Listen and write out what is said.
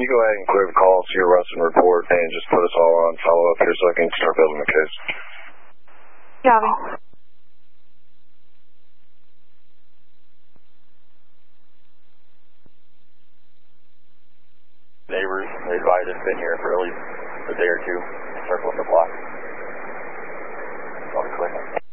you go ahead and clear the call to your arrest and report and just put us all on follow-up here so I can start building the case? Copy. Neighbors, they advise it's been here for at least a day or two, circling the block. All clear.